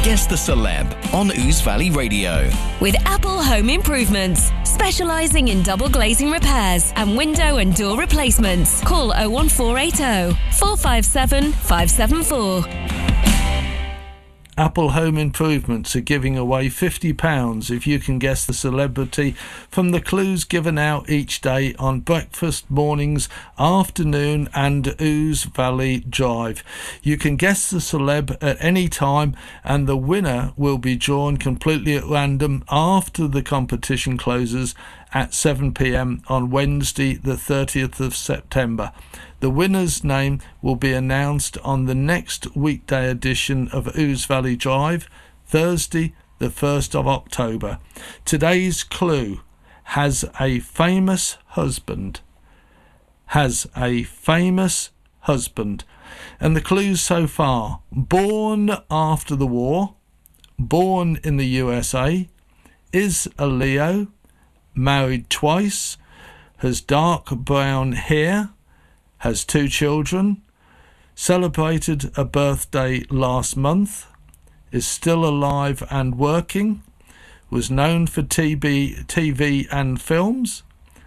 Guess the Celeb on Ouse Valley Radio. With Apple Home Improvements, specialising in double glazing repairs and window and door replacements. Call 01480 457 574. Apple Home Improvements are giving away £50 if you can guess the celebrity from the clues given out each day on breakfast, mornings, afternoon and Ouse Valley Drive. You can guess the celeb at any time and the winner will be drawn completely at random after the competition closes at 7 p.m. on Wednesday the 30th of September. The winner's name will be announced on the next weekday edition of Ouse Valley Drive, Thursday the 1st of October. Today's clue: has a famous husband. Has a famous husband. And the clues so far: born after the war, born in the USA, is a Leo, married twice, has dark brown hair, has 2 children, celebrated a birthday last month, is still alive and working, was known for TV and films,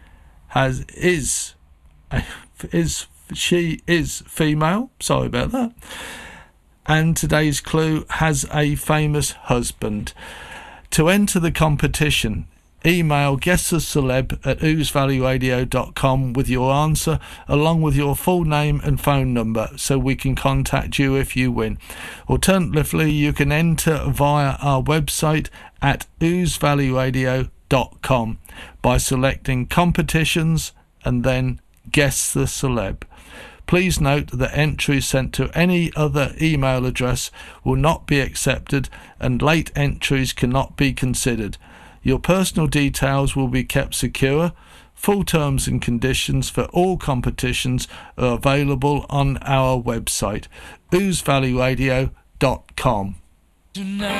she is female, sorry about that, and today's clue: has a famous husband. To enter the competition, email guesstheceleb@ousevalleyradio.com with your answer along with your full name and phone number so we can contact you if you win. Alternatively, you can enter via our website at ousevalleyradio.com by selecting competitions and then guess the celeb. Please note that entries sent to any other email address will not be accepted and late entries cannot be considered. Your personal details will be kept secure. Full terms and conditions for all competitions are available on our website, ousevalleyradio.com.